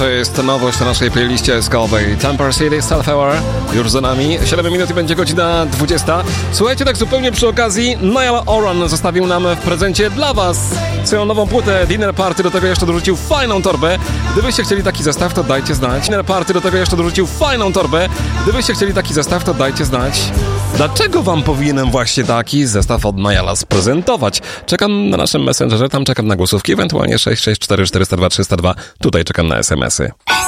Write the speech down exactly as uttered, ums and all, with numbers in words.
to jest nowość na naszej playliście skowej. Temper City, South Hour, już za nami. siedem minut i będzie godzina dwudziesta. Słuchajcie, tak zupełnie przy okazji, Niall Horan zostawił nam w prezencie dla was swoją nową płytę Dinner Party, do tego jeszcze dorzucił fajną torbę. Gdybyście chcieli taki zestaw, to dajcie znać. Dinner Party, do tego jeszcze dorzucił fajną torbę. Gdybyście chcieli taki zestaw, to dajcie znać. Dlaczego wam powinienem właśnie taki zestaw od Nialla sprezentować? Czekam na naszym Messengerze, tam czekam na głosówki, ewentualnie sześć sześć cztery cztery zero dwa trzy zero dwa. Tutaj czekam na es em esy.